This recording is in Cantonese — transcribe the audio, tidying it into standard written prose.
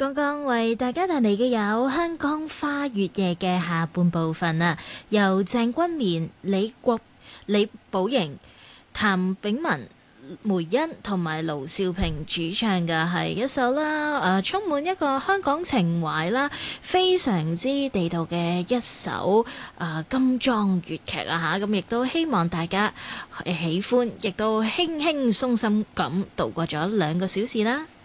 剛剛為大家帶嚟嘅有香港花月夜嘅下半部分啊，由鄭君綿、李寶瑩、譚炳文、梅欣同埋盧兆平主唱嘅係一首啦，充滿一個香港情懷啦，非常之地道嘅一首金裝粵劇啊嚇，咁亦都希望大家喜歡，亦都輕輕鬆鬆咁度過咗2個小時啦。